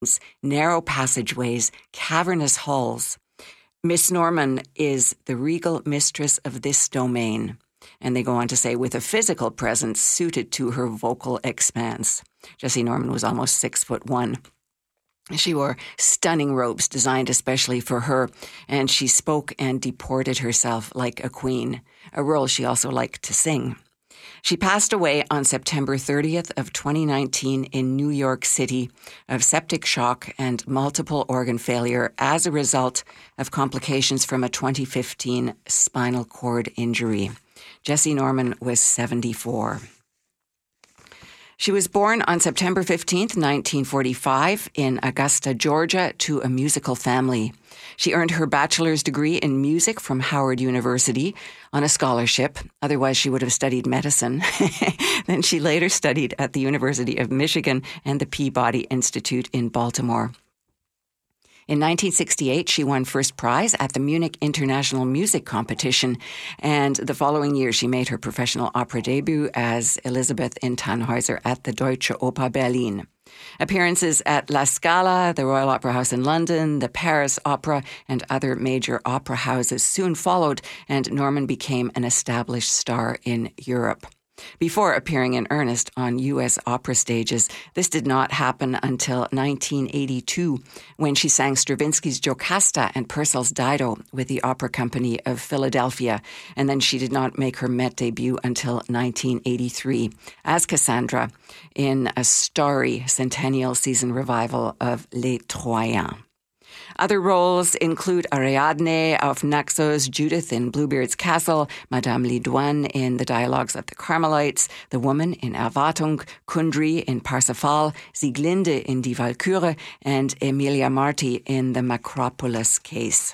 narrow passageways, cavernous halls. Miss Norman is the regal mistress of this domain. And they go on to say, with a physical presence suited to her vocal expanse. Jessie Norman was almost 6'1". She wore stunning robes designed especially for her, and she spoke and deported herself like a queen, a role she also liked to sing. She passed away on September 30th of 2019 in New York City of septic shock and multiple organ failure as a result of complications from a 2015 spinal cord injury. Jessie Norman was 74. She was born on September 15th, 1945 in Augusta, Georgia, to a musical family. She earned her bachelor's degree in music from Howard University on a scholarship. Otherwise, she would have studied medicine. Then she later studied at the University of Michigan and the Peabody Institute in Baltimore. In 1968, she won first prize at the Munich International Music Competition, and the following year she made her professional opera debut as Elisabeth in Tannhäuser at the Deutsche Oper Berlin. Appearances at La Scala, the Royal Opera House in London, the Paris Opera, and other major opera houses soon followed, and Norman became an established star in Europe. Before appearing in earnest on U.S. opera stages, this did not happen until 1982, when she sang Stravinsky's Jocasta and Purcell's Dido with the Opera Company of Philadelphia, and then she did not make her Met debut until 1983 as Cassandra in a starry centennial season revival of Les Troyens. Other roles include Ariadne auf Naxos, Judith in Bluebeard's Castle, Madame Lidoine in The Dialogues of the Carmelites, the Woman in Erwartung, Kundry in Parsifal, Sieglinde in Die Walküre, and Emilia Marti in The Macropolis Case.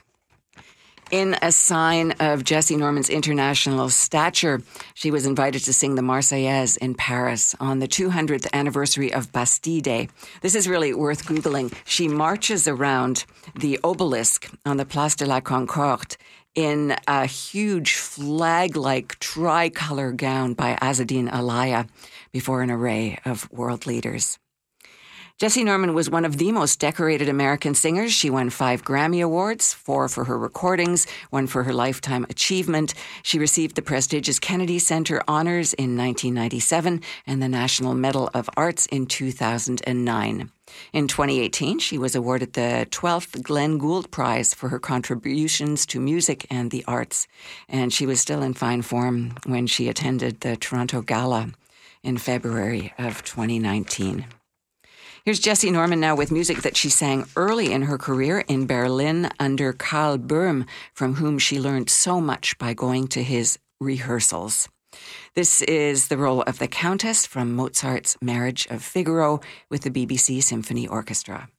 In a sign of Jessie Norman's international stature, she was invited to sing the Marseillaise in Paris on the 200th anniversary of Bastille Day. This is really worth Googling. She marches around the obelisk on the Place de la Concorde in a huge flag-like tricolor gown by Azzedine Alaïa before an array of world leaders. Jessie Norman was one of the most decorated American singers. She won 5 Grammy Awards, 4 for her recordings, 1 for her Lifetime Achievement. She received the prestigious Kennedy Center Honors in 1997 and the National Medal of Arts in 2009. In 2018, she was awarded the 12th Glenn Gould Prize for her contributions to music and the arts. And she was still in fine form when she attended the Toronto Gala in February of 2019. Here's Jessie Norman now with music that she sang early in her career in Berlin under Karl Böhm, from whom she learned so much by going to his rehearsals. This is the role of the Countess from Mozart's Marriage of Figaro with the BBC Symphony Orchestra.